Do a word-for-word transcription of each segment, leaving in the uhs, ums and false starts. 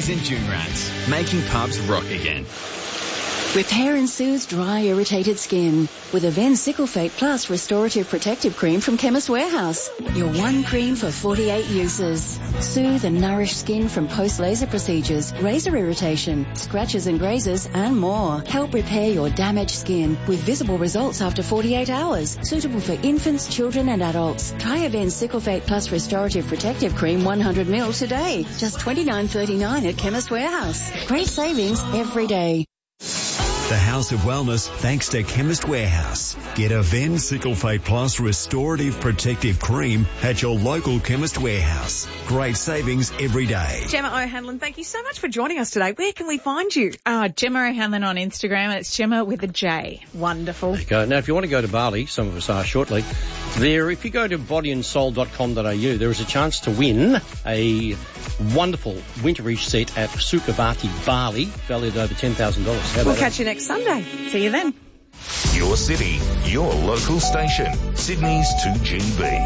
Smithies and Junrats, making pubs rock again. Repair and soothe dry, irritated skin with Aven Cyclefate Plus Restorative Protective Cream from Chemist Warehouse. Your one cream for forty-eight uses. Soothe and nourish skin from post-laser procedures, razor irritation, scratches and grazes, and more. Help repair your damaged skin with visible results after forty-eight hours. Suitable for infants, children, and adults. Try Aven Cyclefate Plus Restorative Protective Cream one hundred milliliters today. Just twenty-nine thirty-nine at Chemist Warehouse. Great savings every day. The House of Wellness, thanks to Chemist Warehouse. Get Aven Cyclefate Plus Restorative Protective Cream at your local Chemist Warehouse. Great savings every day. Gemma O'Hanlon, thank you so much for joining us today. Where can we find you? Uh, Gemma O'Hanlon on Instagram. It's Gemma with a J. Wonderful. There you go. Now, if you want to go to Bali, some of us are shortly, there, if you go to body and soul dot com dot a u, there is a chance to win a wonderful winterish set at Sukhavati, Bali, valued over ten thousand dollars. We'll catch you next Sunday. See you then. Your city, your local station, Sydney's two G B.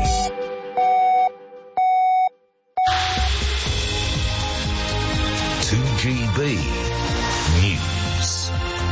two G B News.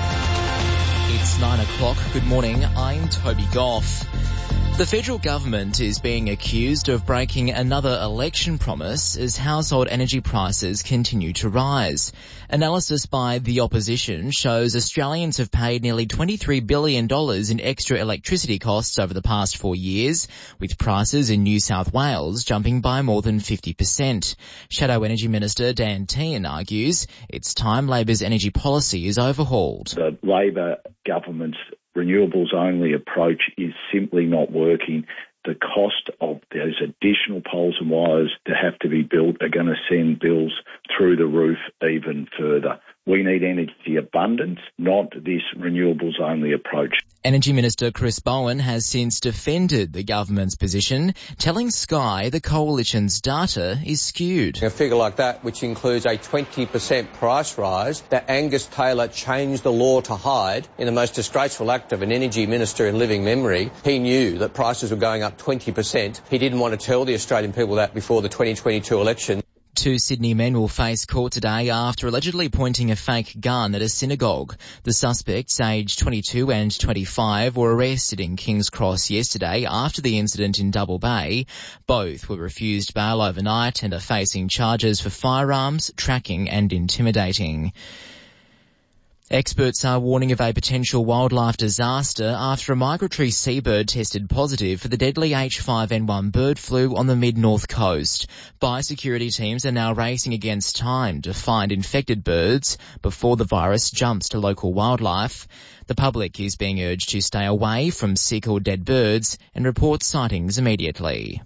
It's nine o'clock. Good morning. I'm Toby Goff. The federal government is being accused of breaking another election promise as household energy prices continue to rise. Analysis by the opposition shows Australians have paid nearly twenty-three billion dollars in extra electricity costs over the past four years, with prices in New South Wales jumping by more than fifty percent. Shadow Energy Minister Dan Tehan argues it's time Labor's energy policy is overhauled. The Labor government's renewables-only approach is simply not working. The cost of those additional poles and wires that have to be built are going to send bills through the roof even further. We need energy abundance, not this renewables-only approach. Energy Minister Chris Bowen has since defended the government's position, telling Sky the coalition's data is skewed. A figure like that, which includes a twenty percent price rise that Angus Taylor changed the law to hide in the most disgraceful act of an energy minister in living memory. He knew that prices were going up twenty percent. He didn't want to tell the Australian people that before the twenty twenty-two election. Two Sydney men will face court today after allegedly pointing a fake gun at a synagogue. The suspects, aged twenty-two and twenty-five, were arrested in King's Cross yesterday after the incident in Double Bay. Both were refused bail overnight and are facing charges for firearms, tracking and intimidating. Experts are warning of a potential wildlife disaster after a migratory seabird tested positive for the deadly H five N one bird flu on the mid-north coast. Biosecurity teams are now racing against time to find infected birds before the virus jumps to local wildlife. The public is being urged to stay away from sick or dead birds and report sightings immediately.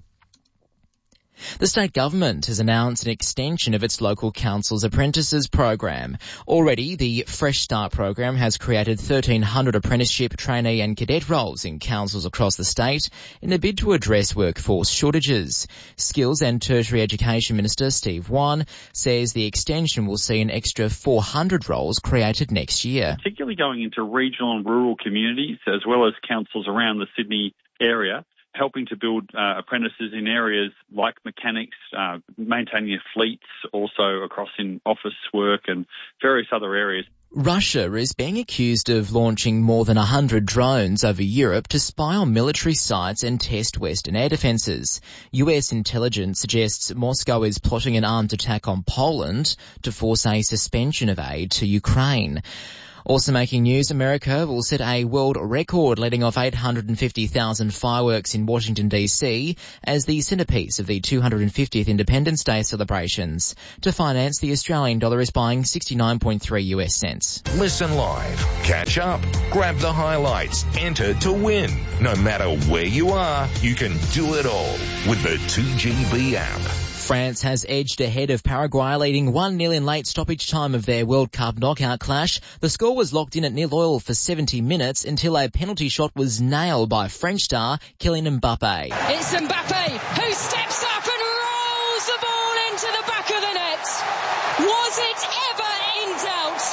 The state government has announced an extension of its local council's apprentices program. Already, the Fresh Start program has created thirteen hundred apprenticeship, trainee and cadet roles in councils across the state in a bid to address workforce shortages. Skills and Tertiary Education Minister Steve Wan says the extension will see an extra four hundred roles created next year. Particularly going into regional and rural communities as well as councils around the Sydney area, helping to build uh, apprentices in areas like mechanics, uh, maintaining their fleets, also across in office work and various other areas. Russia is being accused of launching more than one hundred drones over Europe to spy on military sites and test Western air defences. U S intelligence suggests Moscow is plotting an armed attack on Poland to force a suspension of aid to Ukraine. Also making news, America will set a world record letting off eight hundred fifty thousand fireworks in Washington D C as the centrepiece of the two hundred fiftieth Independence Day celebrations. To finance, the Australian dollar is buying sixty-nine point three US cents. Listen live, catch up, grab the highlights, enter to win. No matter where you are, you can do it all with the two G B app. France has edged ahead of Paraguay, leading one nil in late stoppage time of their World Cup knockout clash. The score was locked in at nil all for seventy minutes until a penalty shot was nailed by French star Kylian Mbappe. It's Mbappe who steps up and rolls the ball into the back of the net. Was it ever in doubt?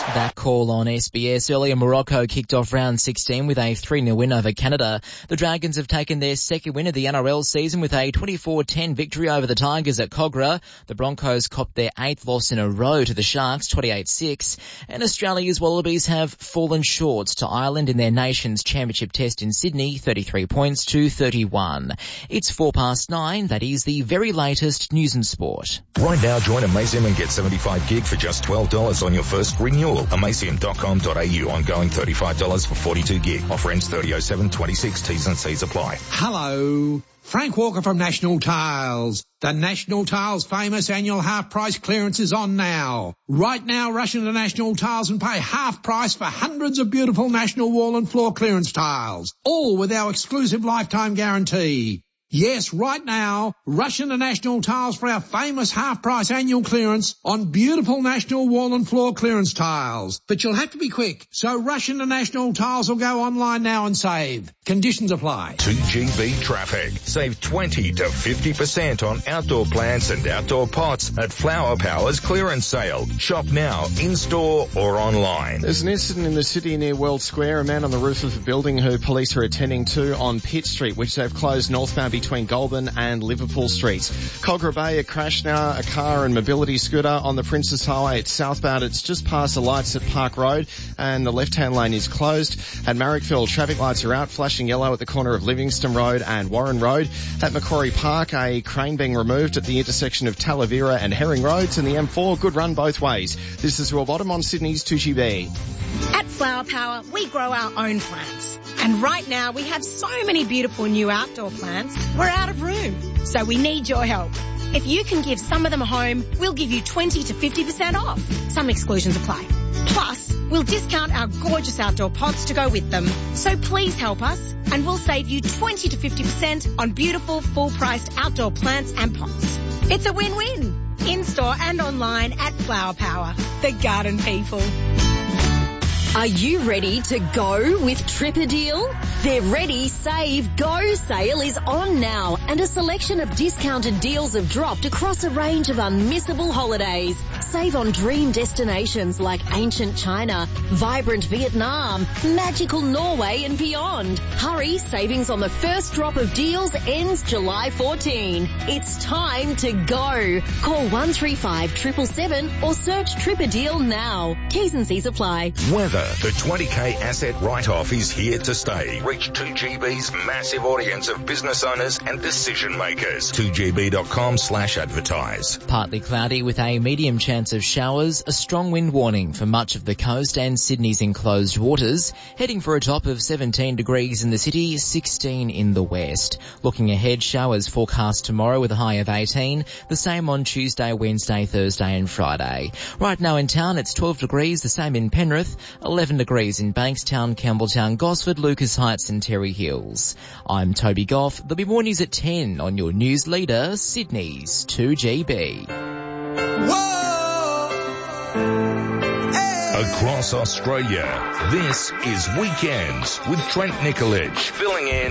That call on S B S. Earlier, Morocco kicked off round sixteen with a three nil win over Canada. The Dragons have taken their second win of the N R L season with a twenty-four ten victory over the Tigers at Cogra. The Broncos copped their eighth loss in a row to the Sharks, twenty-eight six. And Australia's Wallabies have fallen short to Ireland in their nation's championship test in Sydney, thirty-three points to thirty-one. It's four past nine. That is the very latest news and sport. Right now, join Amazium and get seventy-five gig for just twelve dollars on your first renewal. Amazium dot com dot a u, ongoing thirty-five dollars for forty-two gig. Offer ends thirty oh seven twenty-six. T's and C's apply. Hello. Frank Walker from National Tiles. The National Tiles famous annual half price clearance is on now. Right now, rush into National Tiles and pay half price for hundreds of beautiful National wall and floor clearance tiles. All with our exclusive lifetime guarantee. Yes, right now, rush into National Tiles for our famous half-price annual clearance on beautiful National wall and floor clearance tiles. But you'll have to be quick, so rush into National Tiles or go online now and save. Conditions apply. two G B traffic. Save twenty to fifty percent on outdoor plants and outdoor pots at Flower Power's clearance sale. Shop now, in-store or online. There's an incident in the city near World Square. A man on the roof of a building who police are attending to on Pitt Street, which they've closed northbound between Goulburn and Liverpool Streets. Cogra Bay, a crash now, a car and mobility scooter on the Princess Highway. It's southbound. It's just past the lights at Park Road and the left-hand lane is closed. At Marrickville, traffic lights are out, flashing yellow at the corner of Livingston Road and Warren Road. At Macquarie Park, a crane being removed at the intersection of Talavera and Herring Roads, and the M four, good run both ways. This is Will Bottom on Sydney's two G B. At Flower Power, we grow our own plants. And right now, we have so many beautiful new outdoor plants, we're out of room. So we need your help. If you can give some of them a home, we'll give you twenty to fifty percent off. Some exclusions apply. Plus, we'll discount our gorgeous outdoor pots to go with them. So please help us, and we'll save you twenty to fifty percent on beautiful, full-priced outdoor plants and pots. It's a win-win. In-store and online at Flower Power, the garden people. Are you ready to go with Tripadeal? Their Ready, Save, Go sale is on now, and a selection of discounted deals have dropped across a range of unmissable holidays. Save on dream destinations like ancient China, vibrant Vietnam, magical Norway and beyond. Hurry, savings on the first drop of deals ends July fourteenth. It's time to go. Call one three five seven seven seven or search Tripadeal now. T's and C's apply. Weather. The twenty K asset write-off is here to stay. Reach two G B's massive audience of business owners and decision makers. two G B dot com slash advertise. Partly cloudy with a medium chance of showers, a strong wind warning for much of the coast and Sydney's enclosed waters. Heading for a top of seventeen degrees in the city, sixteen in the west. Looking ahead, showers forecast tomorrow with a high of eighteen. The same on Tuesday, Wednesday, Thursday and Friday. Right now in town, it's twelve degrees, the same in Penrith, eleven degrees in Bankstown, Campbelltown, Gosford, Lucas Heights and Terry Hills. I'm Toby Goff. There'll be more news at ten on your news leader, Sydney's two G B. Whoa! Hey! Across Australia, this is Weekends with Trent Nicolich, filling in